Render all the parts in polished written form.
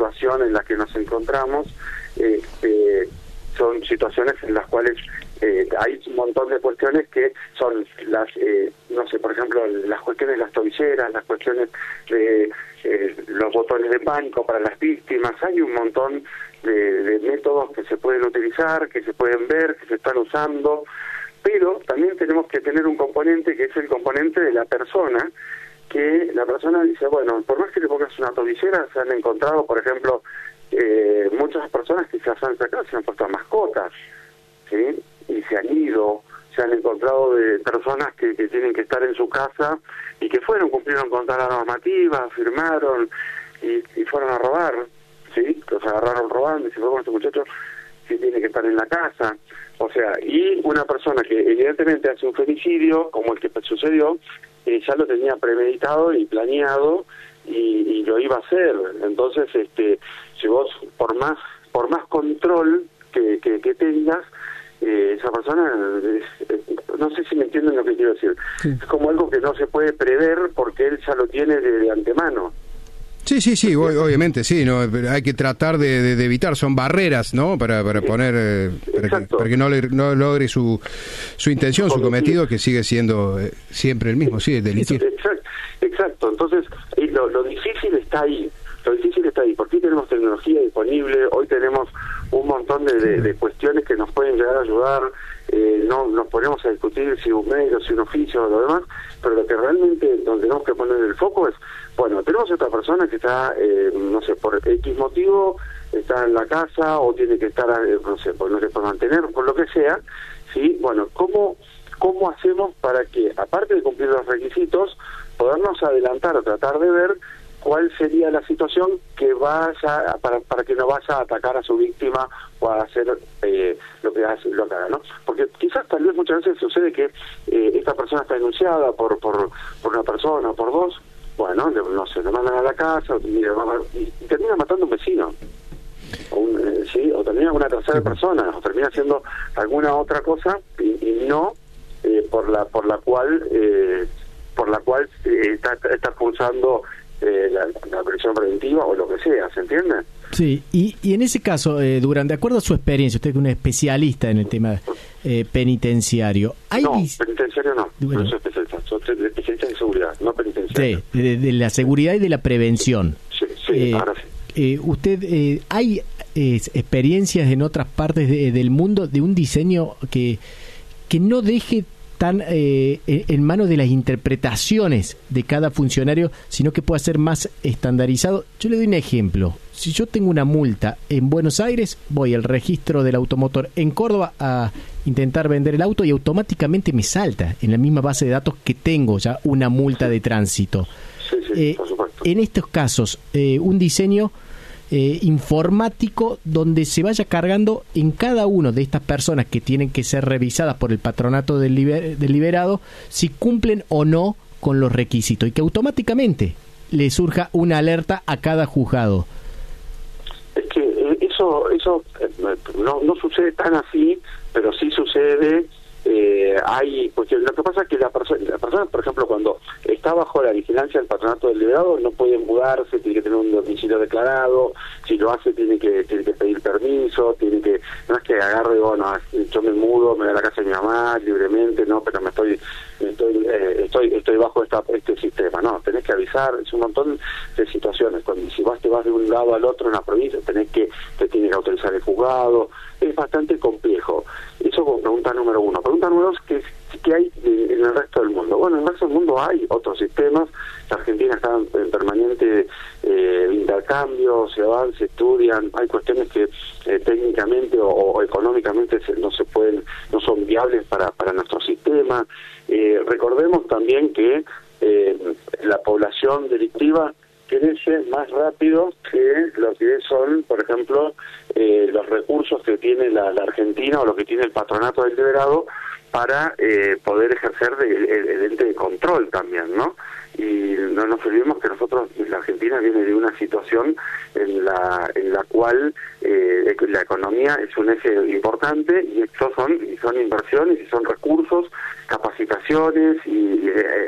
situación en la que nos encontramos, son situaciones en las cuales hay un montón de cuestiones que son las, no sé, por ejemplo, las cuestiones de las tobilleras, las cuestiones de los botones de pánico para las víctimas. Hay un montón de métodos que se pueden utilizar, que se pueden ver, que se están usando, pero también tenemos que tener un componente que es el componente de la persona, que la persona dice, bueno, por más que le pongas una tobillera, se han encontrado, por ejemplo, muchas personas que se han sacado, se han puesto mascotas, ¿sí? Y se han ido, se han encontrado de personas que tienen que estar en su casa y que cumplieron con toda la normativa, firmaron y fueron a robar, ¿sí? Los agarraron robando y se fue con este muchacho que tiene que estar en la casa. O sea, y una persona que evidentemente hace un femicidio, como el que sucedió, ya lo tenía premeditado y planeado y lo iba a hacer. Entonces, si vos por más control que tengas, esa persona, no sé si me entienden lo que quiero decir, sí. Es como algo que no se puede prever porque él ya lo tiene de antemano. Sí, obviamente, sí, no, hay que tratar de evitar, son barreras, ¿no? Para poner, para que no logre su intención, su cometido, que sigue siendo siempre el mismo, sí, el delictivo. Exacto, entonces lo difícil está ahí. Porque hoy tenemos tecnología disponible, hoy tenemos un montón de cuestiones que nos pueden llegar a ayudar, no nos ponemos a discutir si un medio, si un oficio o lo demás, pero lo que realmente donde tenemos que poner el foco es, bueno, tenemos esta persona que está, no sé, por X motivo, está en la casa o tiene que estar, no sé, por mantener, por lo que sea, ¿sí? Bueno, ¿cómo hacemos para que, aparte de cumplir los requisitos, podernos adelantar o tratar de ver cuál sería la situación que vaya para que no vaya a atacar a su víctima o a hacer lo que haga, ¿no? Porque quizás tal vez muchas veces sucede que esta persona está denunciada por una persona o por dos, bueno, no sé, le mandan a la casa y termina matando a un vecino o termina una tercera persona o termina haciendo alguna otra cosa y no por la cual está pulsando la prisión preventiva o lo que sea, ¿se entiende? Sí, y en ese caso, Durán, de acuerdo a su experiencia, usted que es un especialista en el tema penitenciario, penitenciario no, bueno, no soy especialista, soy especialista en seguridad, no penitenciario. Sí, de la seguridad y de la prevención. Sí, ahora sí. ¿Usted hay experiencias en otras partes del mundo de un diseño que no deje tan en manos de las interpretaciones de cada funcionario, sino que pueda ser más estandarizado? Yo le doy un ejemplo. Si yo tengo una multa en Buenos Aires, voy al registro del automotor en Córdoba a intentar vender el auto y automáticamente me salta en la misma base de datos que tengo ya una multa de tránsito. Sí, por supuesto. En estos casos, un diseño informático donde se vaya cargando en cada una de estas personas que tienen que ser revisadas por el patronato del liberado si cumplen o no con los requisitos y que automáticamente le surja una alerta a cada juzgado. Es que eso no sucede tan así, pero sí sucede. Porque lo que pasa es que la persona, por ejemplo, cuando está bajo la vigilancia del patronato del liberado, no puede mudarse, tiene que tener un domicilio declarado, si lo hace tiene que pedir permiso, no es que agarre, bueno, yo me mudo, me voy a la casa de mi mamá libremente, no, pero estoy bajo este sistema, no, tenés que avisar, es un montón de situaciones, si te vas de un lado al otro en la provincia, te tiene que autorizar el juzgado, es bastante complejo. Eso como pregunta número uno. Pregunta número dos, ¿qué hay en el resto del mundo? Bueno, en el resto del mundo hay otros sistemas. La Argentina está en permanente intercambio, se van, se estudian. Hay cuestiones que técnicamente o económicamente no son viables para nuestro sistema. Recordemos también que la población delictiva crece más rápido que lo que son, por ejemplo, los recursos que tiene la Argentina o lo que tiene el patronato del liberado para poder ejercer el ente de control también, ¿no? Y no nos olvidemos que la Argentina viene de una situación en la cual la economía es un eje importante y estos son inversiones y son recursos, capacitaciones y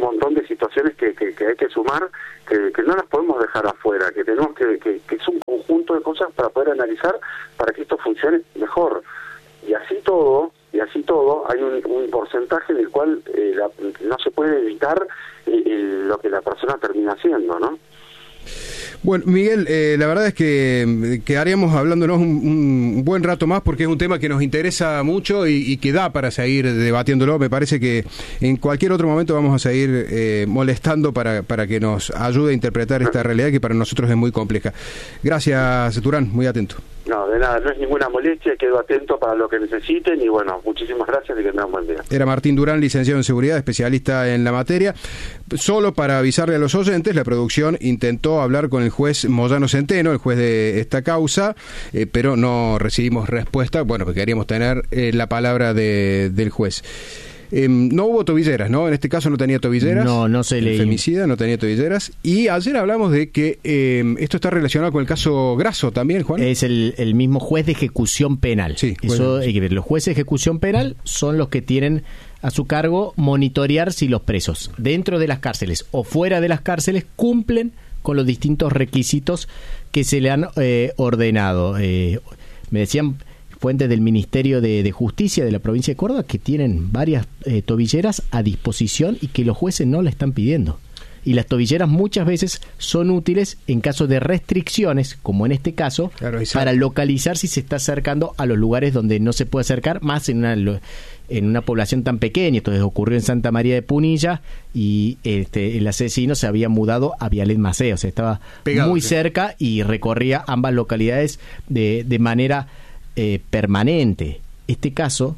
montón de situaciones que hay que sumar, que no las podemos dejar afuera, que tenemos que es un conjunto de cosas para poder analizar para que esto funcione mejor. Y así todo hay un porcentaje en el cual no se puede evitar lo que la persona termina haciendo, ¿no? Bueno, Miguel, la verdad es que quedaríamos hablándonos un buen rato más porque es un tema que nos interesa mucho y que da para seguir debatiéndolo. Me parece que en cualquier otro momento vamos a seguir molestando para que nos ayude a interpretar esta realidad que para nosotros es muy compleja. Gracias, Durán, muy atento. No, de nada, no es ninguna molestia, quedo atento para lo que necesiten y bueno, muchísimas gracias y que tengan buen día. Era Martín Durán, licenciado en seguridad, especialista en la materia. Solo para avisarle a los oyentes, la producción intentó hablar con el juez Moyano Centeno, el juez de esta causa, pero no recibimos respuesta, bueno, porque queríamos tener la palabra del juez. No hubo tobilleras, ¿no? En este caso no tenía tobilleras. No se leí. El femicida no tenía tobilleras. Y ayer hablamos de que esto está relacionado con el caso Grasso también, Juan. Es el mismo juez de ejecución penal. Sí, eso hay que ver. Los jueces de ejecución penal son los que tienen a su cargo monitorear si los presos dentro de las cárceles o fuera de las cárceles cumplen con los distintos requisitos que se le han ordenado. Me decían fuentes del Ministerio de Justicia de la provincia de Córdoba que tienen varias tobilleras a disposición y que los jueces no la están pidiendo. Y las tobilleras muchas veces son útiles en caso de restricciones, como en este caso, claro, para localizar si se está acercando a los lugares donde no se puede acercar, más en una población tan pequeña. Entonces ocurrió en Santa María de Punilla y el asesino se había mudado a Vialet Maceo, o sea, estaba pegado, muy cerca y recorría ambas localidades de manera permanente. Este caso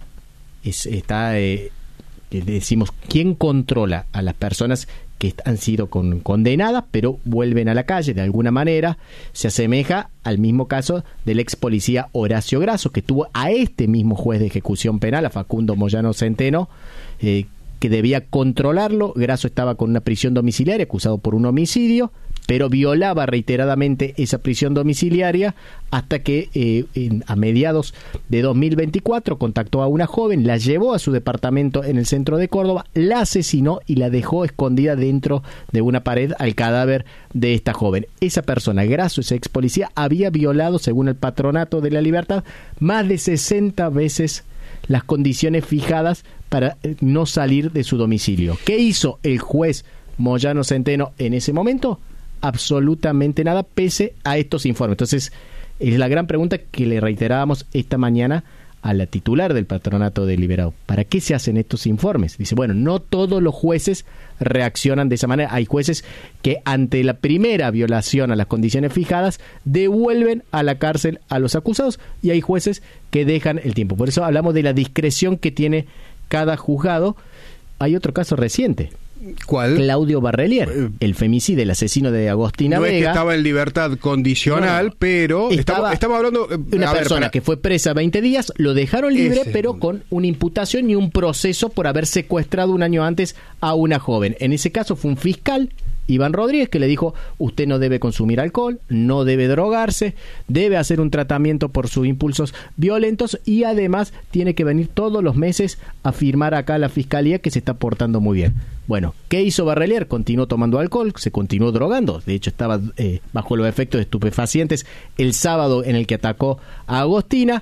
decimos, ¿quién controla a las personas que han sido condenadas pero vuelven a la calle de alguna manera? Se asemeja al mismo caso del ex policía Horacio Grasso, que tuvo a este mismo juez de ejecución penal, a Facundo Moyano Centeno, que debía controlarlo. Grasso estaba con una prisión domiciliaria acusado por un homicidio, pero violaba reiteradamente esa prisión domiciliaria hasta que a mediados de 2024 contactó a una joven, la llevó a su departamento en el centro de Córdoba, la asesinó y la dejó escondida dentro de una pared al cadáver de esta joven. Esa persona, Grasso, ese ex policía, había violado, según el Patronato de la Libertad, más de 60 veces las condiciones fijadas para no salir de su domicilio. ¿Qué hizo el juez Moyano Centeno en ese momento? Absolutamente nada, pese a estos informes. Entonces, es la gran pregunta que le reiterábamos esta mañana a la titular del Patronato Deliberado. ¿Para qué se hacen estos informes? Dice, bueno, no todos los jueces reaccionan de esa manera. Hay jueces que ante la primera violación a las condiciones fijadas devuelven a la cárcel a los acusados y hay jueces que dejan el tiempo. Por eso hablamos de la discreción que tiene cada juzgado. Hay otro caso reciente. ¿Cuál? Claudio Barrelier, el femicida, el asesino de Agostina Vega. No es que estaba en libertad condicional, pero estaba hablando de una persona que fue presa 20 días, lo dejaron libre, pero con una imputación y un proceso por haber secuestrado un año antes a una joven. En ese caso fue un fiscal, Iván Rodríguez, que le dijo, usted no debe consumir alcohol, no debe drogarse, debe hacer un tratamiento por sus impulsos violentos y además tiene que venir todos los meses a firmar acá a la fiscalía que se está portando muy bien. Bueno, ¿qué hizo Barrelier? Continuó tomando alcohol, se continuó drogando, de hecho estaba bajo los efectos de estupefacientes el sábado en el que atacó a Agostina,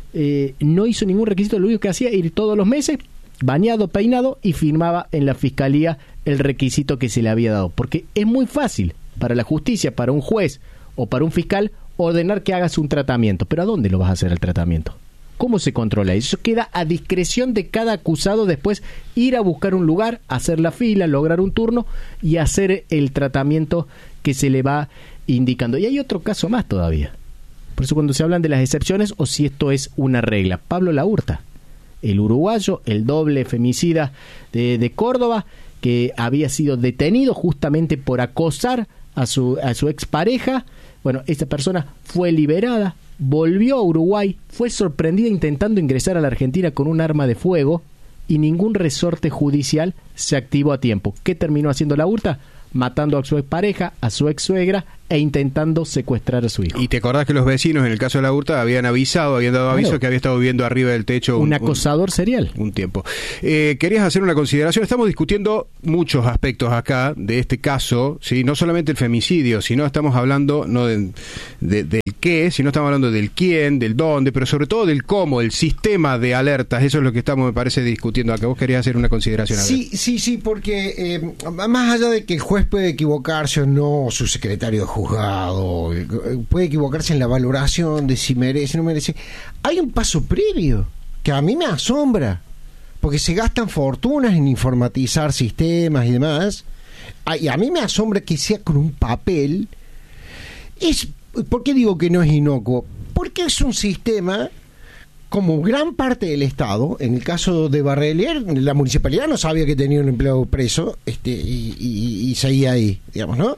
no hizo ningún requisito, lo único que hacía era ir todos los meses, bañado, peinado y firmaba en la fiscalía el requisito que se le había dado, porque es muy fácil para la justicia, para un juez o para un fiscal ordenar que hagas un tratamiento, pero ¿a dónde lo vas a hacer el tratamiento? ¿Cómo se controla? Eso queda a discreción de cada acusado después ir a buscar un lugar, hacer la fila, lograr un turno y hacer el tratamiento que se le va indicando. Y hay otro caso más todavía. Por eso cuando se hablan de las excepciones o si esto es una regla. Pablo Laurta, el uruguayo, el doble femicida de Córdoba, que había sido detenido justamente por acosar a su expareja. Bueno, esta persona fue liberada, volvió a Uruguay, fue sorprendida intentando ingresar a la Argentina con un arma de fuego y ningún resorte judicial se activó a tiempo. ¿Qué terminó haciendo Laurta? Matando a su expareja, a su ex suegra e intentando secuestrar a su hijo. Y te acordás que los vecinos, en el caso de la hurta, habían dado aviso que había estado viviendo arriba del techo un acosador serial. Un tiempo. Querías hacer una consideración. Estamos discutiendo muchos aspectos acá de este caso, ¿sí? No solamente el femicidio, sino estamos hablando no del qué, sino estamos hablando del quién, del dónde, pero sobre todo del cómo, el sistema de alertas. Eso es lo que estamos, me parece, discutiendo acá. Vos querías hacer una consideración. Sí, porque más allá de que el juez puede equivocarse o no, su secretario de juzgado puede equivocarse en la valoración de si merece o no merece, hay un paso previo que a mí me asombra, porque se gastan fortunas en informatizar sistemas y demás, y a mí me asombra que sea con un papel. ¿Por qué digo que no es inocuo? Porque es un sistema, como gran parte del Estado, en el caso de Barrelier, la municipalidad no sabía que tenía un empleado preso, y seguía ahí, digamos, ¿no?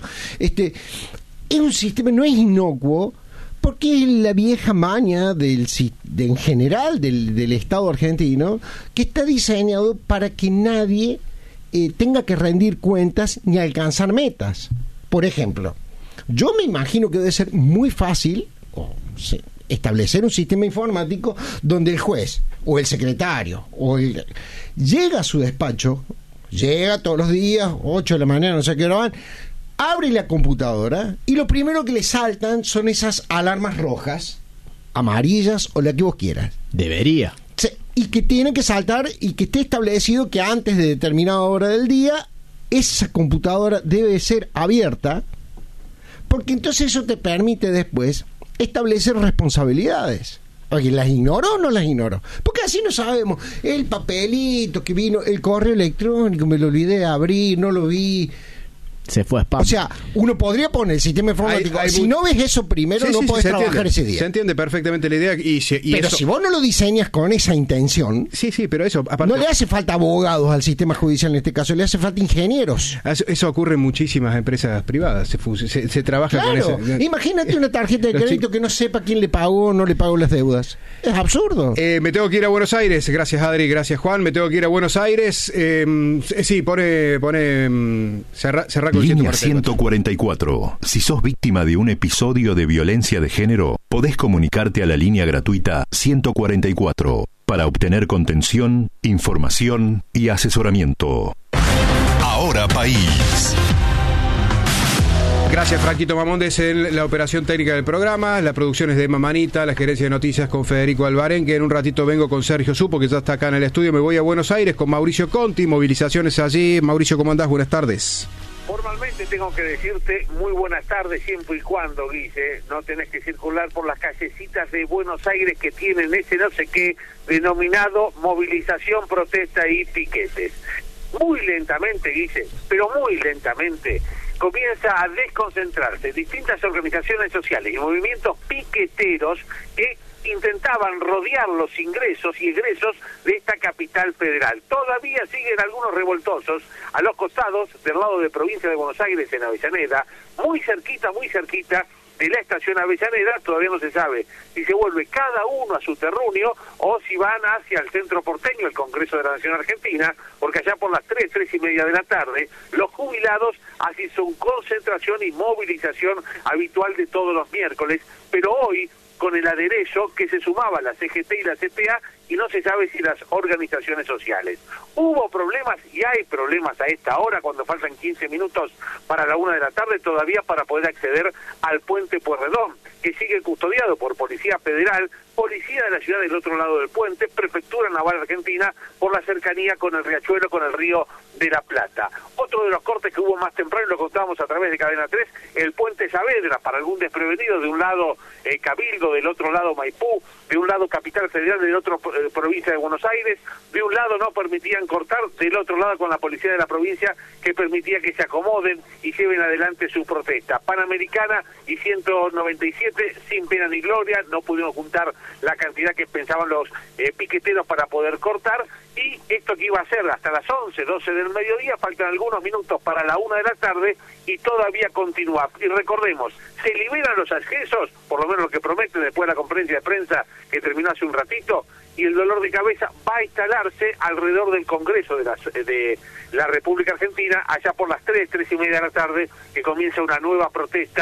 Es un sistema, no es inocuo, porque es la vieja maña en general del Estado argentino, que está diseñado para que nadie tenga que rendir cuentas ni alcanzar metas. Por ejemplo, yo me imagino que debe ser muy fácil establecer un sistema informático donde el juez o el secretario llega a su despacho, llega todos los días, 8 de la mañana, no sé qué hora van, abre la computadora y lo primero que le saltan son esas alarmas rojas, amarillas o la que vos quieras. Debería. Sí, y que tienen que saltar y que esté establecido que antes de determinada hora del día esa computadora debe ser abierta, porque entonces eso te permite después establecer responsabilidades. Oye, ¿las ignoro o no las ignoro? Porque así no sabemos. El papelito que vino, el correo electrónico, me lo olvidé de abrir, no lo vi. Se fue a spam. O sea, uno podría poner el sistema informático. Si no ves eso primero, no podés trabajar ese día. Se entiende perfectamente la idea. Pero eso, si vos no lo diseñas con esa intención, sí, pero eso aparte, no le hace falta abogados al sistema judicial en este caso, le hace falta ingenieros. Eso ocurre en muchísimas empresas privadas. Se trabaja con eso. Imagínate una tarjeta de crédito que no sepa quién le pagó o no le pagó las deudas. Es absurdo. Me tengo que ir a Buenos Aires. Gracias, Adri. Gracias, Juan. Me tengo que ir a Buenos Aires. Cerrá Línea 144. Si sos víctima de un episodio de violencia de género, podés comunicarte a la línea gratuita 144 para obtener contención, información y asesoramiento. Ahora País. Gracias, Franquito Mamondes, en la operación técnica del programa. La producción es de Emma Manita, la gerencia de noticias con Federico Alvarenque. En un ratito vengo con Sergio Supo, que ya está acá en el estudio. Me voy a Buenos Aires con Mauricio Conti, movilizaciones allí. Mauricio, ¿cómo andás? Buenas tardes. Formalmente tengo que decirte muy buenas tardes, siempre y cuando, Guille, no tenés que circular por las callecitas de Buenos Aires que tienen ese no sé qué denominado movilización, protesta y piquetes. Muy lentamente, Guille, pero muy lentamente, comienza a desconcentrarse distintas organizaciones sociales y movimientos piqueteros que intentaban rodear los ingresos y egresos de esta capital federal. Todavía siguen algunos revoltosos a los costados del lado de provincia de Buenos Aires, en Avellaneda, muy cerquita de la estación Avellaneda. Todavía no se sabe si se vuelve cada uno a su terruño o si van hacia el centro porteño, el Congreso de la Nación Argentina, porque allá por las 3:30 de la tarde, los jubilados hacen su concentración y movilización habitual de todos los miércoles, pero hoy con el aderezo que se sumaba la CGT y la CTA, y no se sabe si las organizaciones sociales. Hubo problemas y hay problemas a esta hora, cuando faltan 15 minutos para la 1 de la tarde, todavía para poder acceder al puente Pueyrredón, que sigue custodiado por Policía Federal, Policía de la ciudad del otro lado del puente, Prefectura Naval Argentina, por la cercanía con el riachuelo, con el río de la Plata. Otro de los cortes que hubo más temprano, lo contábamos a través de Cadena 3, el puente Saavedra, para algún desprevenido, de un lado Cabildo, del otro lado Maipú, de un lado Capital Federal, del otro provincia de Buenos Aires, de un lado no permitían cortar, del otro lado con la policía de la provincia que permitía que se acomoden y lleven adelante su protesta. Panamericana y 197, sin pena ni gloria, no pudieron juntar la cantidad que pensaban los piqueteros para poder cortar, y esto que iba a ser hasta las 11, 12 del mediodía, faltan algunos minutos para la 1 de la tarde y todavía continúa. Y recordemos, se liberan los accesos, por lo menos lo que prometen después de la conferencia de prensa que terminó hace un ratito, y el dolor de cabeza va a instalarse alrededor del Congreso de la República Argentina, allá por las 3:30 de la tarde, que comienza una nueva protesta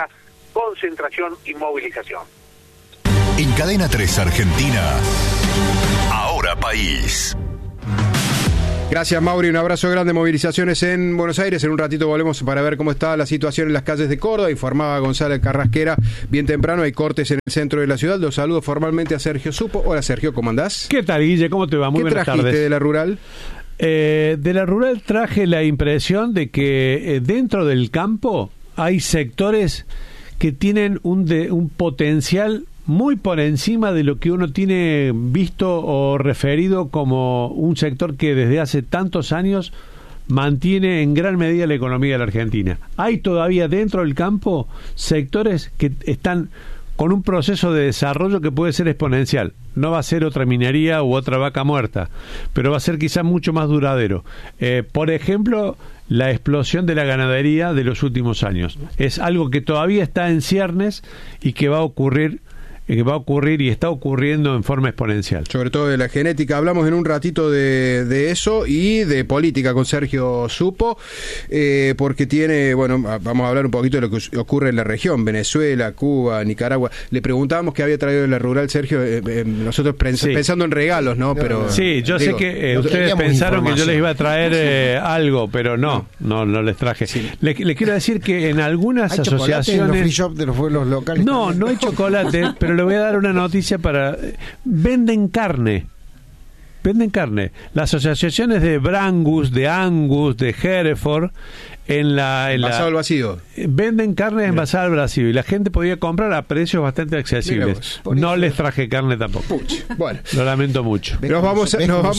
concentración y movilización. En Cadena 3 Argentina, Ahora País. Gracias, Mauri. Un abrazo grande. Movilizaciones en Buenos Aires. En un ratito volvemos para ver cómo está la situación en las calles de Córdoba. Informaba Gonzalo Carrasquera bien temprano. Hay cortes en el centro de la ciudad. Los saludo formalmente a Sergio Supo. Hola, Sergio, ¿cómo andás? ¿Qué tal, Guille? ¿Cómo te va? Muy buenas tardes. ¿Qué trajiste de la rural? De la rural traje la impresión de que dentro del campo hay sectores que tienen un potencial muy por encima de lo que uno tiene visto o referido como un sector que desde hace tantos años mantiene en gran medida la economía de la Argentina. Hay todavía dentro del campo sectores que están con un proceso de desarrollo que puede ser exponencial. No va a ser otra minería u otra vaca muerta, pero va a ser quizás mucho más duradero. Por ejemplo, la explosión de la ganadería de los últimos años. Es algo que todavía está en ciernes y que va a ocurrir y está ocurriendo en forma exponencial. Sobre todo de la genética. Hablamos en un ratito de eso y de política con Sergio Supo, porque tiene, vamos a hablar un poquito de lo que ocurre en la región, Venezuela, Cuba, Nicaragua. Le preguntábamos qué había traído de la rural, Sergio, nosotros pensando en regalos, ¿no? Pero sí, yo sé que ustedes pensaron que yo les iba a traer algo, pero no les traje. Sí. Le quiero decir que en algunas asociaciones... ¿Hay chocolate en los free shop de los pueblos locales? No hay chocolate, pero le voy a dar una noticia venden carne. Las asociaciones de Brangus, de Angus, de Hereford envasado al vacío. Venden carne envasada al vacío y la gente podía comprar a precios bastante accesibles. No les traje carne tampoco. Bueno, lo lamento mucho. Nos vamos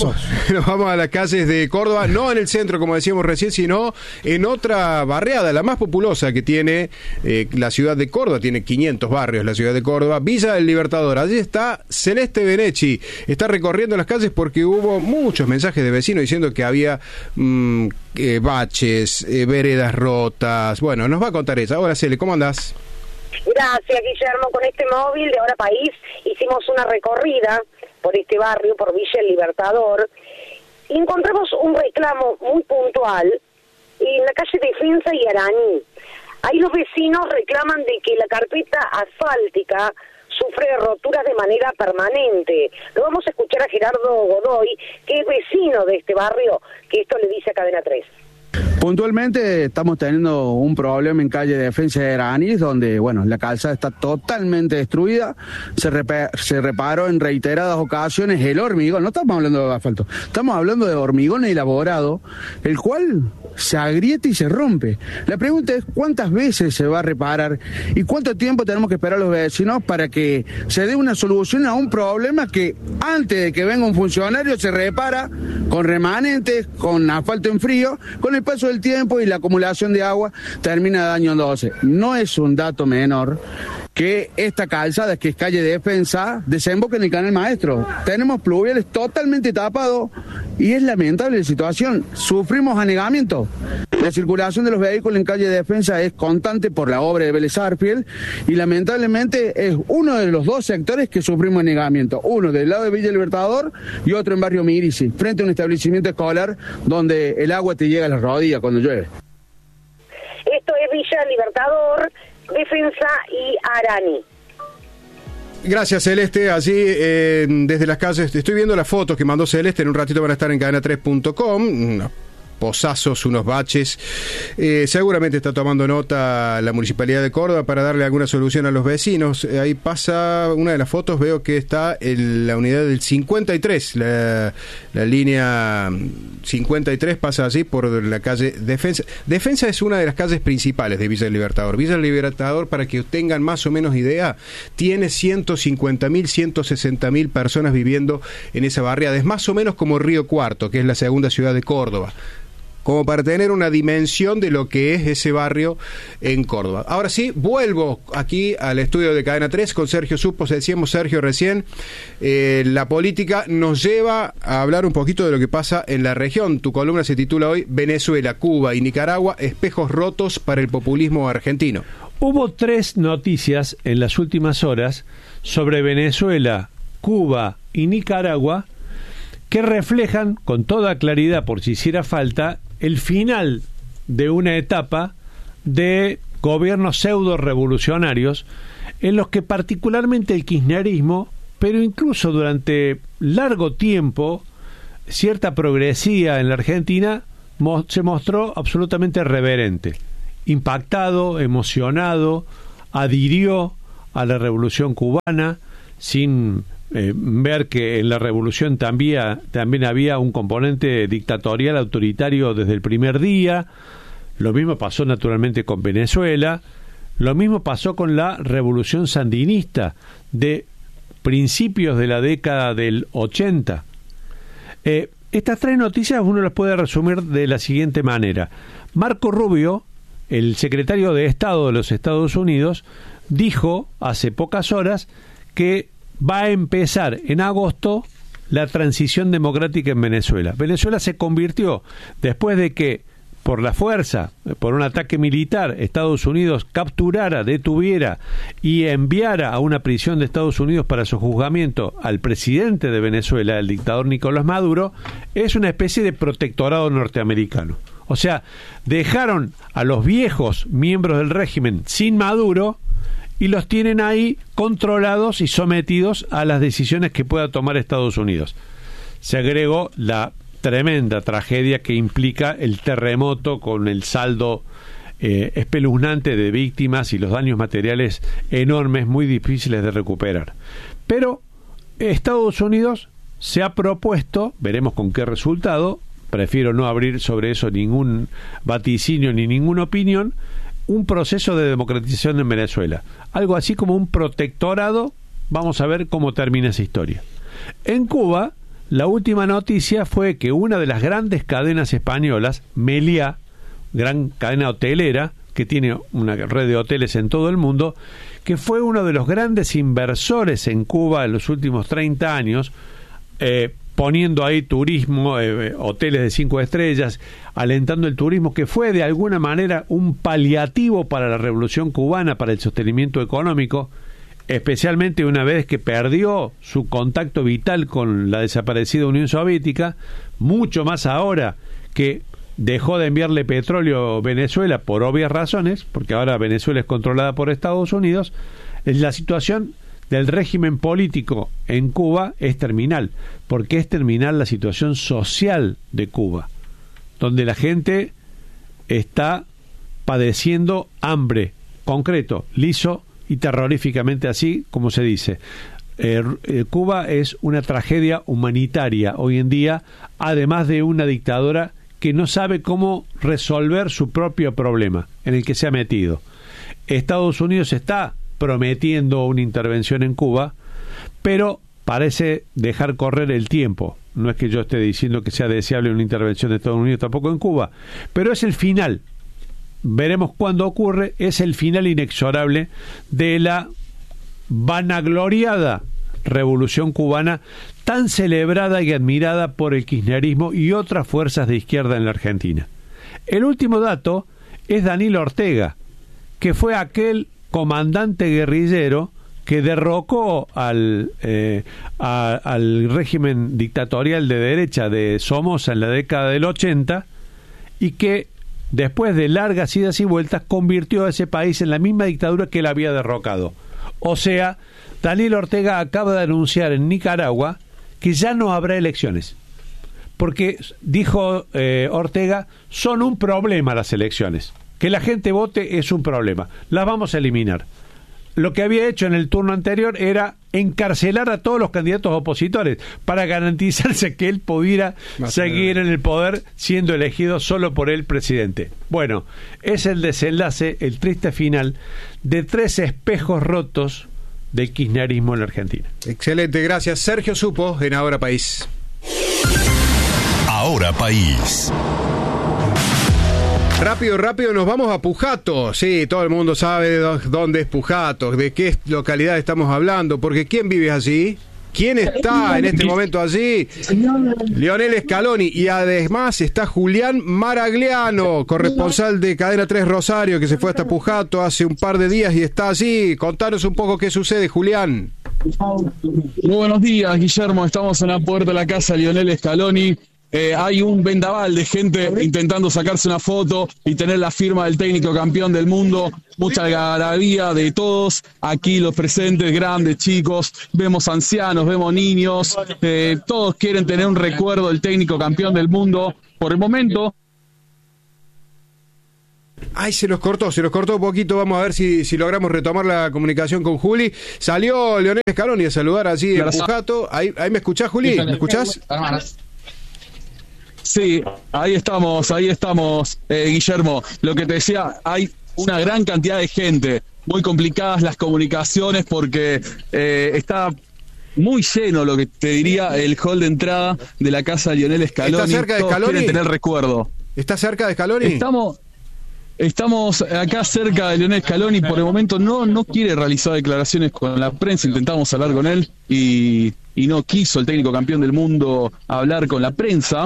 a las calles de Córdoba, no en el centro como decíamos recién, sino en otra barriada, la más populosa que tiene la ciudad de Córdoba. Tiene 500 barrios la ciudad de Córdoba, Villa del Libertador. Allí está Celeste Benechi, está recorriendo las calles porque hubo muchos mensajes de vecinos diciendo que había baches, veredas rotas. Bueno, nos va a contar ella. Ahora, Cele, ¿cómo andás? Gracias, Guillermo. Con este móvil de Ahora País hicimos una recorrida por este barrio, por Villa El Libertador, y encontramos un reclamo muy puntual en la calle Defensa y Araní. Ahí los vecinos reclaman de que la carpeta asfáltica sufre roturas de manera permanente. Lo vamos a escuchar a Gerardo Godoy, que es vecino de este barrio, que esto le dice a Cadena 3. Puntualmente estamos teniendo un problema en calle Defensa de Araní, donde la calzada está totalmente destruida. Se reparó en reiteradas ocasiones el hormigón. No estamos hablando de asfalto, estamos hablando de hormigón elaborado, el cual se agrieta y se rompe. La pregunta es cuántas veces se va a reparar y cuánto tiempo tenemos que esperar los vecinos para que se dé una solución a un problema que antes de que venga un funcionario se repara con remanentes, con asfalto en frío. Con el paso del tiempo y la acumulación de agua termina dañándose. No es un dato menor que esta calzada, que es calle Defensa, desemboca en el Canal Maestro. Tenemos pluviales totalmente tapados y es lamentable la situación. Sufrimos anegamiento. La circulación de los vehículos en calle Defensa es constante por la obra de Vélez Sarsfield y lamentablemente es uno de los dos sectores que sufrimos anegamiento. Uno del lado de Villa Libertador y otro en Barrio Mirisi, frente a un establecimiento escolar donde el agua te llega a las rodillas cuando llueve. Esto es Villa Libertador, Defensa y Araní. Gracias, Celeste. Allí, desde las calles, estoy viendo las fotos que mandó Celeste. En un ratito van a estar en cadena3.com. Pozazos, unos baches. Seguramente está tomando nota la Municipalidad de Córdoba para darle alguna solución a los vecinos. Ahí pasa una de las fotos, veo que está en la unidad del 53, la línea 53 pasa así por la calle Defensa. Defensa es una de las calles principales de Villa del Libertador. Villa del Libertador, para que tengan más o menos idea, tiene 150.000, 160.000 personas viviendo en esa barriada. Es más o menos como Río Cuarto, que es la segunda ciudad de Córdoba, como para tener una dimensión de lo que es ese barrio en Córdoba. Ahora sí, vuelvo aquí al estudio de Cadena 3 con Sergio Supo. Decíamos, Sergio, recién, la política nos lleva a hablar un poquito de lo que pasa en la región. Tu columna se titula hoy Venezuela, Cuba y Nicaragua, espejos rotos para el populismo argentino. Hubo 3 noticias en las últimas horas sobre Venezuela, Cuba y Nicaragua que reflejan con toda claridad, por si hiciera falta, el final de una etapa de gobiernos pseudo-revolucionarios, en los que particularmente el kirchnerismo, pero incluso durante largo tiempo, cierta progresía en la Argentina se mostró absolutamente reverente, impactado, emocionado, adhirió a la revolución cubana, sin ver que en la revolución también había un componente dictatorial autoritario desde el primer día. Lo mismo pasó naturalmente con Venezuela, lo mismo pasó con la revolución sandinista de principios de la década del 80. Estas tres noticias uno las puede resumir de la siguiente manera. Marco Rubio, el secretario de Estado de los Estados Unidos, dijo hace pocas horas que va a empezar en agosto la transición democrática en Venezuela. Venezuela se convirtió, después de que por la fuerza, por un ataque militar, Estados Unidos capturara, detuviera y enviara a una prisión de Estados Unidos para su juzgamiento al presidente de Venezuela, el dictador Nicolás Maduro, es una especie de protectorado norteamericano. O sea, dejaron a los viejos miembros del régimen sin Maduro y los tienen ahí controlados y sometidos a las decisiones que pueda tomar Estados Unidos. Se agregó la tremenda tragedia que implica el terremoto, con el saldo espeluznante de víctimas y los daños materiales enormes, muy difíciles de recuperar. Pero Estados Unidos se ha propuesto, veremos con qué resultado, prefiero no abrir sobre eso ningún vaticinio ni ninguna opinión, un proceso de democratización en Venezuela, algo así como un protectorado. Vamos a ver cómo termina esa historia. En Cuba, la última noticia fue que una de las grandes cadenas españolas, Meliá, gran cadena hotelera, que tiene una red de hoteles en todo el mundo, que fue uno de los grandes inversores en Cuba en los últimos 30 años, poniendo ahí turismo, hoteles de 5 estrellas, alentando el turismo, que fue de alguna manera un paliativo para la revolución cubana, para el sostenimiento económico, especialmente una vez que perdió su contacto vital con la desaparecida Unión Soviética, mucho más ahora que dejó de enviarle petróleo a Venezuela por obvias razones, porque ahora Venezuela es controlada por Estados Unidos. La situación del régimen político en Cuba es terminal, porque es terminal la situación social de Cuba, donde la gente está padeciendo hambre, concreto, liso y terroríficamente, así como se dice. Cuba es una tragedia humanitaria hoy en día, además de una dictadura que no sabe cómo resolver su propio problema en el que se ha metido. Estados Unidos está prometiendo una intervención en Cuba, pero parece dejar correr el tiempo. No es que yo esté diciendo que sea deseable una intervención de Estados Unidos tampoco en Cuba, pero es el final. Veremos cuándo ocurre. Es el final inexorable de la vanagloriada revolución cubana, tan celebrada y admirada por el kirchnerismo y otras fuerzas de izquierda en la Argentina. El último dato es Daniel Ortega, que fue aquel comandante guerrillero que derrocó al régimen dictatorial de derecha de Somoza en la década del 80 y que después de largas idas y vueltas convirtió a ese país en la misma dictadura que él había derrocado. O sea, Daniel Ortega acaba de anunciar en Nicaragua que ya no habrá elecciones, porque dijo Ortega, son un problema las elecciones. Que la gente vote es un problema. Las vamos a eliminar. Lo que había hecho en el turno anterior era encarcelar a todos los candidatos opositores para garantizarse que él pudiera seguir en el poder siendo elegido solo por el presidente. Bueno, es el desenlace, el triste final de 3 espejos rotos del kirchnerismo en la Argentina. Excelente, gracias. Sergio Supo en Ahora País. Ahora País. Rápido, nos vamos a Pujato. Sí, todo el mundo sabe dónde es Pujato, de qué localidad estamos hablando, porque ¿quién vive allí? ¿Quién está en este momento allí? Lionel Scaloni, y además está Julián Maragliano, corresponsal de Cadena 3 Rosario, que se fue hasta Pujato hace un par de días y está allí. Contanos un poco qué sucede, Julián. Muy buenos días, Guillermo. Estamos en la puerta de la casa de Lionel Scaloni, hay un vendaval de gente intentando sacarse una foto y tener la firma del técnico campeón del mundo. Mucha algarabía de todos, aquí los presentes, grandes, chicos, vemos ancianos, vemos niños, todos quieren tener un recuerdo del técnico campeón del mundo. Por el momento... Ay, se nos cortó un poquito. Vamos a ver si logramos retomar la comunicación con Juli. Salió Lionel Scaloni a saludar así en Pujato. Ahí me escuchás, Juli, ¿me escuchás? Sí, ahí estamos, Guillermo. Lo que te decía, hay una gran cantidad de gente, muy complicadas las comunicaciones porque está muy lleno, lo que te diría, el hall de entrada de la casa de Lionel Scaloni. ¿Está cerca de Todos Scaloni? quieren tener recuerdo. ¿Está cerca de Scaloni? Estamos acá cerca de Lionel Scaloni. Por el momento no quiere realizar declaraciones con la prensa. Intentamos hablar con él y no quiso el técnico campeón del mundo hablar con la prensa.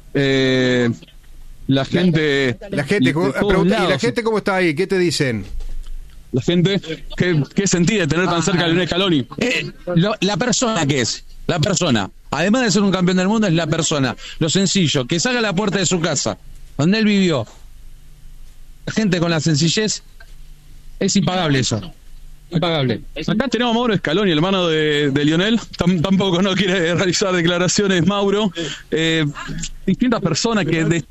La gente, ¿y la gente cómo está ahí? ¿Qué te dicen? La gente, ¿qué sentí de tener tan cerca a Lionel Scaloni? La persona que es, la persona, además de ser un campeón del mundo, es la persona, lo sencillo, que salga a la puerta de su casa, donde él vivió. La gente con la sencillez, es impagable eso. Impagable. Acá tenemos a Mauro Scaloni, hermano de Lionel. Tampoco no quiere realizar declaraciones, Mauro. Distintas personas que...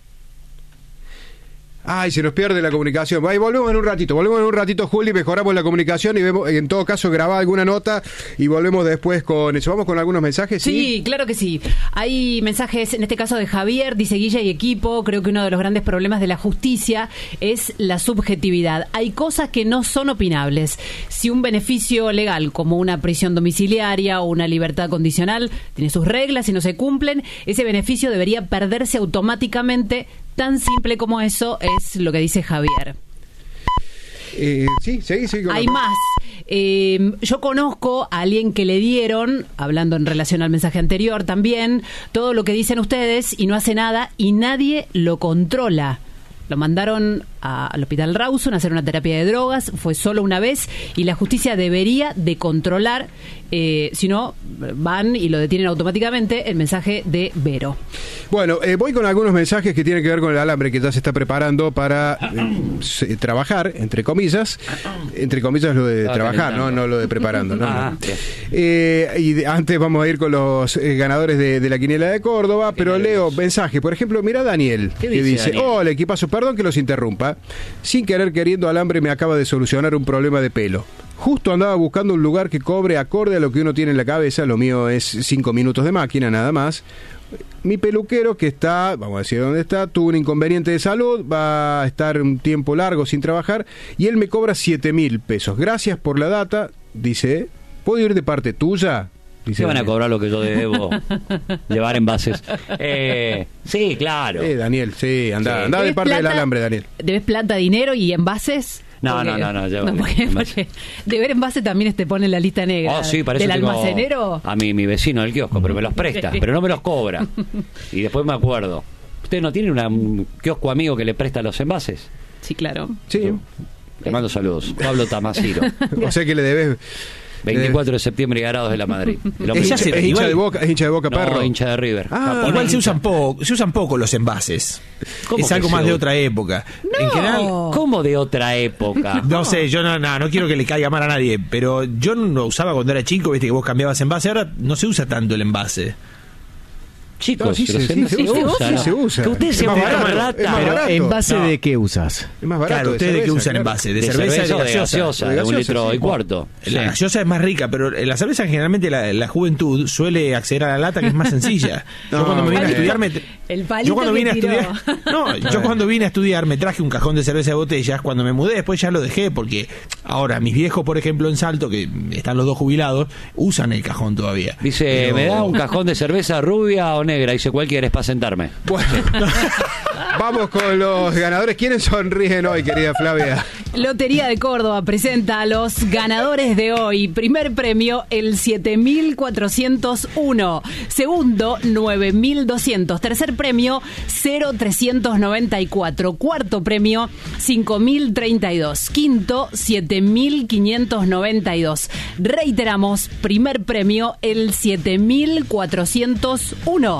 Ay, se nos pierde la comunicación. Ahí volvemos en un ratito, Juli, mejoramos la comunicación y vemos, en todo caso, grabá alguna nota y volvemos después con eso. ¿Vamos con algunos mensajes? Sí, claro que sí. Hay mensajes, en este caso de Javier, dice Guilla y equipo, creo que uno de los grandes problemas de la justicia es la subjetividad. Hay cosas que no son opinables. Si un beneficio legal, como una prisión domiciliaria o una libertad condicional, tiene sus reglas y no se cumplen, ese beneficio debería perderse automáticamente. Tan simple como eso es lo que dice Javier. Sí. Hay más. Yo conozco a alguien que le dieron, hablando en relación al mensaje anterior también, todo lo que dicen ustedes y no hace nada y nadie lo controla. Lo mandaron al Hospital Rawson a hacer una terapia de drogas, fue solo una vez y la justicia debería de controlar, si no, van y lo detienen automáticamente, el mensaje de Vero. Bueno, voy con algunos mensajes que tienen que ver con el alambre que ya se está preparando para trabajar, entre comillas lo de trabajar, no lo de preparando. Y antes vamos a ir con los ganadores de la quiniela de Córdoba, pero leo mensaje, por ejemplo, mira Daniel, que dice, hola equipazo, perdón que los interrumpa, sin querer queriendo alambre me acaba de solucionar un problema de pelo. Justo andaba buscando un lugar que cobre acorde a lo que uno tiene en la cabeza, lo mío es 5 minutos de máquina nada más. Mi peluquero que está, vamos a decir dónde está, tuvo un inconveniente de salud, va a estar un tiempo largo sin trabajar y él me cobra 7.000 pesos. Gracias por la data, dice, ¿puedo ir de parte tuya? Se van a cobrar lo que yo debo llevar envases. Sí, claro. Daniel, sí, anda de parte del alambre, Daniel. ¿Debes plata, dinero y envases? No. Porque deber envase también te pone en la lista negra. Sí, para del eso tengo almacenero. A mi vecino del kiosco, pero me los presta, pero no me los cobra. Y después me acuerdo. ¿Usted no tiene un kiosco amigo que le presta los envases? Sí, claro. Sí. Le mando saludos. Pablo Tamasiro. O sea que le debes... 24 de septiembre y Garados de la Madrid. Es hincha de Boca, perro. No, hincha de River. Igual se usan poco los envases. Es algo más de otra época. No. En general, ¿cómo de otra época? No sé, yo no quiero que le caiga mal a nadie, pero yo no lo usaba cuando era chico, viste que vos cambiabas envase, ahora no se usa tanto el envase. Chicos, se usa. Que ustedes se rata. Pero ¿envase de qué usas? Es más barato. Claro, ¿ustedes de qué usan envase? De cerveza y de gaseosa. De 1,5 litros. La gaseosa es más rica, pero la cerveza generalmente la juventud suele acceder a la lata, que es más sencilla. Yo cuando me vine a estudiar yo cuando vine a estudiar me traje un cajón de cerveza de botellas. Cuando me mudé después ya lo dejé, porque ahora mis viejos, por ejemplo, en Salto, que están los dos jubilados, usan el cajón todavía. Dice, ¿me da un cajón de cerveza rubia o negra? Dice, ¿cuál quieres para sentarme? Bueno, vamos con los ganadores. ¿Quiénes sonríen hoy, querida Flavia? Lotería de Córdoba presenta a los ganadores de hoy. Primer premio, el 7.401. Segundo, 9.200. Tercer premio, 0.394. Cuarto premio, 5.032. Quinto, 7.592. Reiteramos, primer premio, el 7.401.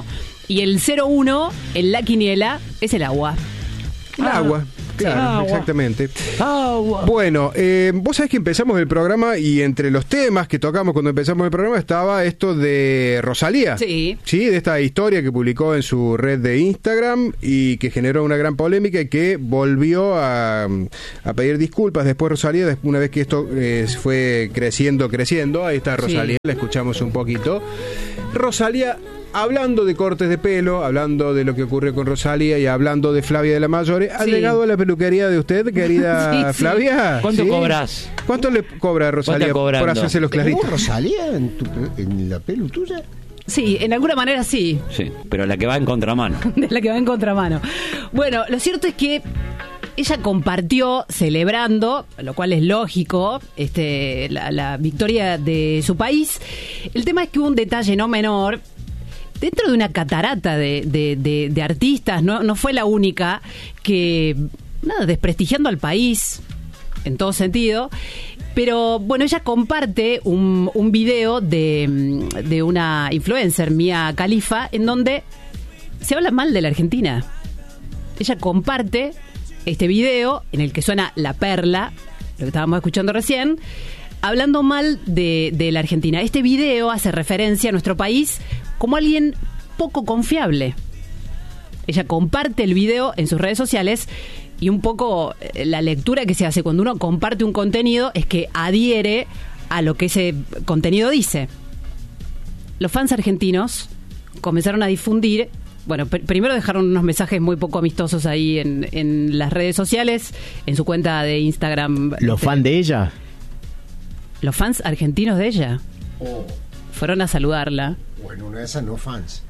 Y el 01 en la quiniela es el agua. El agua. Claro, Agua. exactamente. Agua. Bueno, vos sabés que empezamos el programa y entre los temas que tocamos cuando empezamos el programa estaba esto de Rosalía. Sí. Sí, de esta historia que publicó en su red de Instagram y que generó una gran polémica y que volvió a pedir disculpas después Rosalía, una vez que esto fue creciendo. Ahí está Rosalía, la escuchamos un poquito. Rosalía, hablando de cortes de pelo, hablando de lo que ocurrió con Rosalía y hablando de Flavia de la Mayore, ¿ha llegado a la peluquería de usted, querida Flavia? ¿Cuánto cobras? ¿Cuánto le cobra Rosalía por hacerse los claritos? ¿Hubo Rosalía en la pelu tuya? Sí, en alguna manera sí. Sí, pero la que va en contramano. De la que va en contramano. Bueno, lo cierto es que ella compartió, celebrando, lo cual es lógico, la victoria de su país. El tema es que hubo un detalle no menor. Dentro de una catarata de artistas, no fue la única que, desprestigiando al país, en todo sentido. Pero, bueno, ella comparte un video de una influencer, Mia Khalifa, en donde se habla mal de la Argentina. Ella comparte este video en el que suena La Perla, lo que estábamos escuchando recién, hablando mal de la Argentina. Este video hace referencia a nuestro país como alguien poco confiable. Ella comparte el video en sus redes sociales y un poco la lectura que se hace cuando uno comparte un contenido es que adhiere a lo que ese contenido dice. Los fans argentinos comenzaron a difundir, bueno, primero dejaron unos mensajes muy poco amistosos ahí en las redes sociales, en su cuenta de Instagram. ¿Los fans de ella? Los fans argentinos de ella. Fueron a saludarla. Bueno, una de esas no fans.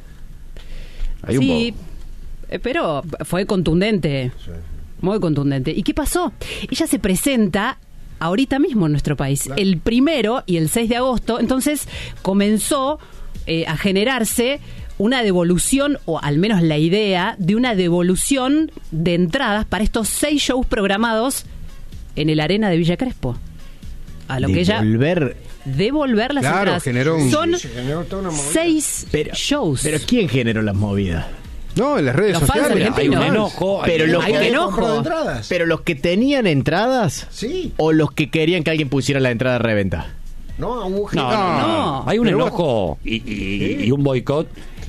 Sí, pero fue contundente. Sí. Muy contundente. ¿Y qué pasó? Ella se presenta ahorita mismo en nuestro país, claro, el 1 y el 6 de agosto. Entonces comenzó a generarse una devolución, o al menos la idea de una devolución de entradas para estos 6 shows programados en el Arena de Villa Crespo. A lo que ella... Devolver las entradas. Son 6 shows. ¿Pero quién generó las movidas? No, en las redes sociales. Hay un enojo. Pero los que tenían entradas, sí, o los que querían que alguien pusiera la entrada de reventa. No. Hay un enojo y un boicot,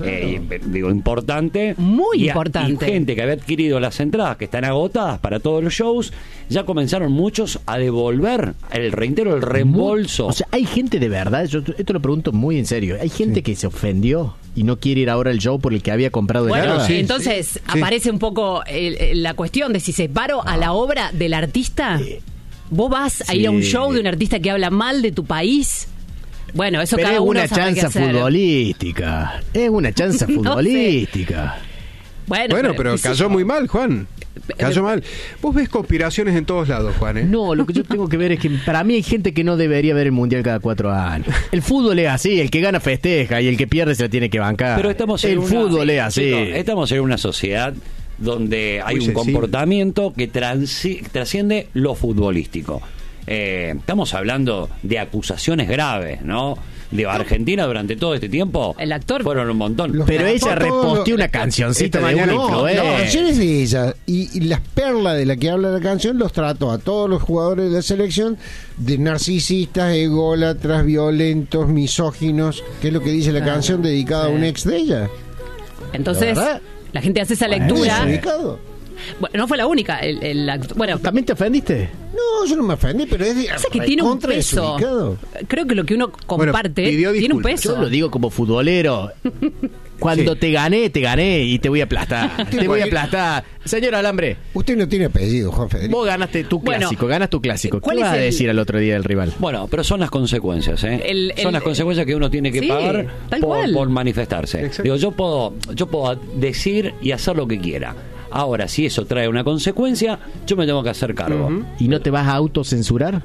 importante. Muy importante. Y gente que había adquirido las entradas que están agotadas para todos los shows, ya comenzaron muchos a devolver el reembolso. O sea, hay gente de verdad, yo esto lo pregunto muy en serio, hay gente que se ofendió y no quiere ir ahora al show por el que había comprado entradas. Bueno, entonces aparece un poco la cuestión de si separo a la obra del artista. ¿Vos vas a ir a un show de un artista que habla mal de tu país? Bueno, eso pero cada uno es una chanza futbolística. Es una chanza futbolística. Bueno, pero cayó muy mal, Juan. Cayó mal. Vos ves conspiraciones en todos lados, Juan, ¿eh? No, lo que yo tengo que ver es que para mí hay gente que no debería ver el Mundial cada 4 años. El fútbol es así, el que gana festeja y el que pierde se la tiene que bancar. Pero estamos en fútbol es así. Estamos en una sociedad donde hay un comportamiento que trasciende lo futbolístico. Estamos hablando de acusaciones graves, ¿no? De Argentina durante todo este tiempo. El actor fueron un montón. Pero ella reposteó una cancioncita de una influencer. La canción es de ella. Y las perlas de la que habla la canción los trató a todos los jugadores de la selección de narcisistas, ególatras, violentos, misóginos, que es lo que dice la canción dedicada a un ex de ella. Entonces, la gente hace esa lectura. Bueno, no fue la única. Bueno, ¿también te ofendiste? No, yo no me ofendí, pero es que tiene un peso. Creo que lo que uno comparte tiene un peso. Yo lo digo como futbolero. Cuando te gané y te voy a aplastar. Te voy a aplastar. Señor Alambre. Usted no tiene apellido, Juan Federico. Vos ganaste tu clásico, ganas tu clásico. ¿Qué vas a decir al otro día del rival? Bueno, pero son las consecuencias, ¿eh? Son las consecuencias que uno tiene que pagar por manifestarse. Digo, yo puedo decir y hacer lo que quiera. Ahora, si eso trae una consecuencia, yo me tengo que hacer cargo. ¿Y no te vas a autocensurar?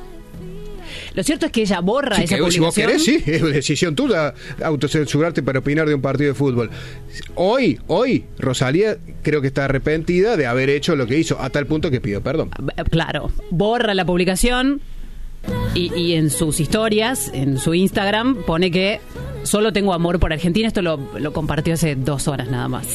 Lo cierto es que ella borra esa publicación. Si vos querés, sí, es decisión tuya autocensurarte para opinar de un partido de fútbol. Hoy, Rosalía creo que está arrepentida de haber hecho lo que hizo, a tal punto que pidió perdón. Claro, borra la publicación y en sus historias, en su Instagram, pone que Solo tengo amor por Argentina. Esto lo compartió hace 2 horas nada más.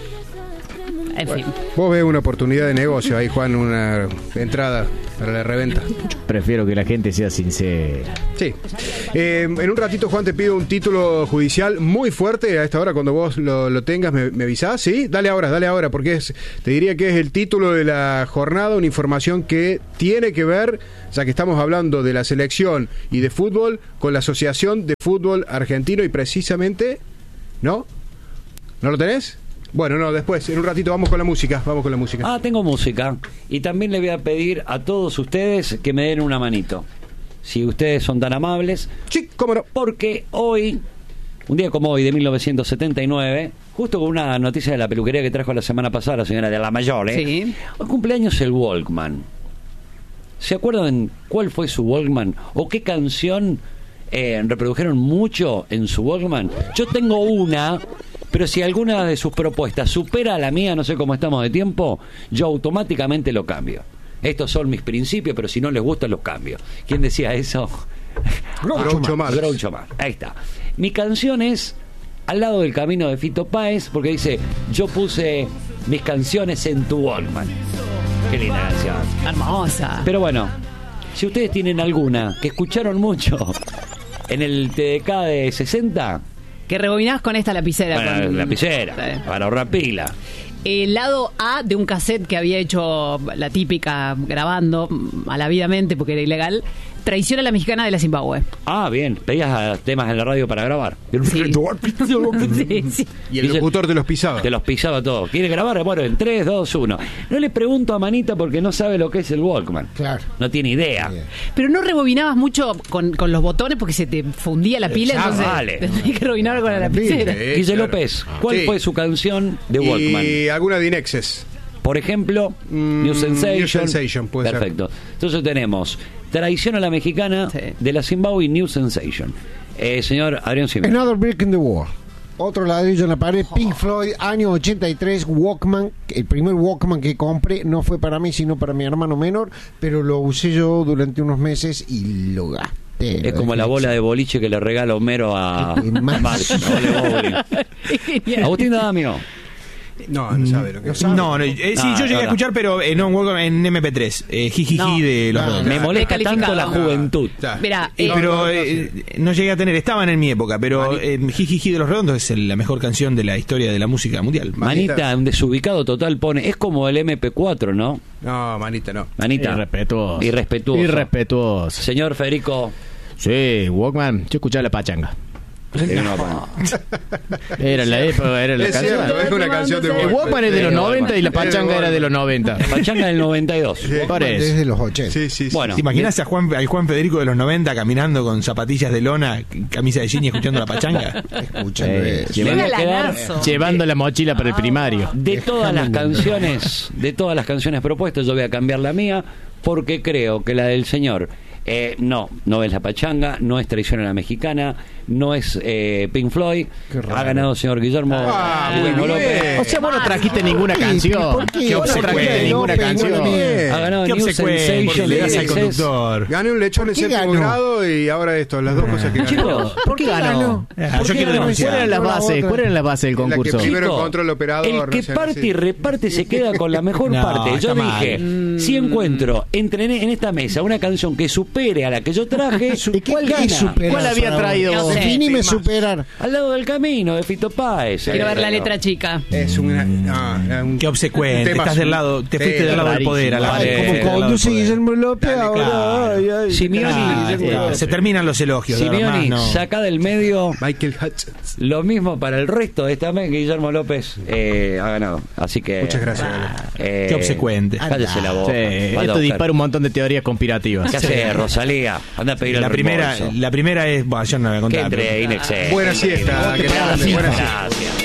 En fin. Vos ves una oportunidad de negocio ahí, Juan, una entrada para la reventa. Prefiero que la gente sea sincera. Sí. En un ratito, Juan, te pido un título judicial muy fuerte. A esta hora, cuando vos lo tengas, me avisás. ¿Sí? Dale ahora, porque te diría que es el título de la jornada, una información que tiene que ver, ya que estamos hablando de la selección y de fútbol, con la Asociación de Fútbol Argentino y precisamente... ¿No? ¿No lo tenés? Bueno, no, después, en un ratito vamos con la música. Ah, tengo música. Y también le voy a pedir a todos ustedes que me den una manito. Si ustedes son tan amables. Sí, cómo no. Porque hoy, un día como hoy, de 1979, justo con una noticia de la peluquería que trajo la semana pasada la señora de la Mayor, sí. Hoy cumpleaños el Walkman. ¿Se acuerdan cuál fue su Walkman? ¿O qué canción reprodujeron mucho en su Walkman? Yo tengo una... Pero si alguna de sus propuestas supera a la mía, no sé cómo estamos de tiempo, yo automáticamente lo cambio. Estos son mis principios, pero si no les gusta, los cambio. ¿Quién decía eso? Groucho Marx. Ahí está. Mi canción es Al lado del camino de Fito Páez, porque dice, yo puse mis canciones en tu Walkman. Qué linda canción. Hermosa. Pero bueno, si ustedes tienen alguna que escucharon mucho en el TDK de 60... Que rebobinás con esta lapicera. Bueno, lapicera, sí. Para ahorrar pila. El lado A de un cassette que había hecho la típica grabando malavidamente porque era ilegal, Traición a la Mexicana de la Zimbabue. Ah, bien. Pedías temas en la radio para grabar. Sí. Sí. Y el locutor te los pisaba. Te los pisaba todo. ¿Quieres grabar? Bueno, en 3, 2, 1. No le pregunto a Manita porque no sabe lo que es el Walkman. Claro. No tiene idea. Bien. Pero no rebobinabas mucho con los botones porque se te fundía la pila. Entonces vale. Tenías que rebobinar con la lapicera. Guille López, ¿cuál fue su canción de Walkman? Y alguna de Inexes. Por ejemplo, New Sensation. New Sensation, puede ser. Perfecto. Entonces tenemos Traición a la Mexicana de la Zimbabue y New Sensation. Señor Adrián Jiménez. Another Brick in the Wall. Otro ladrillo en la pared. Pink Floyd, año 83, Walkman. El primer Walkman que compré no fue para mí, sino para mi hermano menor, pero lo usé yo durante unos meses y lo gasté. Es como la bola de boliche que le regala Homero a Marx. Agustín D'Adamio. No sabe lo que es. Sí, yo llegué a escuchar, pero no en MP3. Jijiji de los Redondos. Me molesta tanto la juventud. Mirá, pero no llegué a tener, estaban en mi época, pero Jijiji de los Redondos es la mejor canción de la historia de la música mundial. Manita, un desubicado total pone, es como el MP4, ¿no? No, Manita, no. Manita. Irrespetuoso. Señor Federico. Sí, Walkman, yo escuchaba la pachanga. Era la época, era la es canción. cierto, es una canción de El Walkman es de los 90 y la pachanga era de los 90. La pachanga del 92. Por eso. Desde los 80. Sí. Bueno, ¿te imaginas al Juan Federico de los 90 caminando con zapatillas de lona, camisa de jean y escuchando la pachanga? Llevando la mochila para el primario. De todas las canciones propuestas, yo voy a cambiar la mía porque creo que la del señor no es la pachanga, no es Traición a la Mexicana, no es Pink Floyd. Ha ganado el señor Guillermo López. O sea, vos no trajiste ninguna canción. ¿Por qué? Vos no trajiste ninguna canción. Ha ganado ¿Qué New Sensation. le das al conductor? Gané un lechón en séptimo grado y ahora esto, las dos cosas que gané. Chicos, ¿Por qué ganó? Yo quiero denunciar. ¿Cuál era la base del concurso? La que primero Chico, encontró el operador. el que parte y reparte se queda con la mejor parte. Yo dije, si encuentro en esta mesa una canción que supere a la que yo traje, ¿Cuál gana? ¿Cuál había traído vos? Definime superar. Al lado del camino de Fito Páez. Quiero ver la letra chica. Es Qué obsecuente. Estás del lado, te fuiste del lado del poder. A la Como conduce Guillermo López ahora. Simeoni, se terminan los elogios. Simeoni, saca del medio Michael Hutchins. lo mismo para el resto de esta vez que Guillermo López ha ganado. Así que muchas gracias. Qué obsecuente. Cállese la boca. Esto dispara un montón de teorías conspirativas. ¿Qué hace Rosalía? Anda a pedir la primera es, yo no la voy a contar. Que entre Inexes. Buena siesta. Que Gracias.